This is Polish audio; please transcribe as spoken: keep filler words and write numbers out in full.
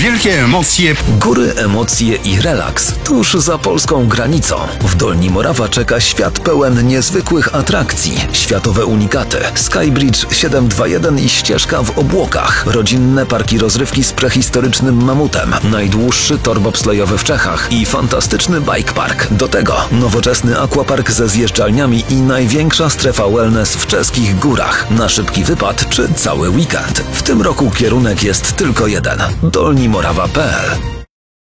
Wielkie emocje. Góry, emocje i relaks tuż za polską granicą. W Dolni Morawa czeka świat pełen niezwykłych atrakcji. Światowe unikaty, Skybridge siedem dwa jeden i ścieżka w obłokach. Rodzinne parki rozrywki z prehistorycznym mamutem. Najdłuższy tor bobslejowy w Czechach i fantastyczny bike park. Do tego nowoczesny aquapark ze zjeżdżalniami i największa strefa wellness w czeskich górach. Na szybki wypad czy cały weekend. W tym roku kierunek jest tylko jeden. dolnimorawa kropka p l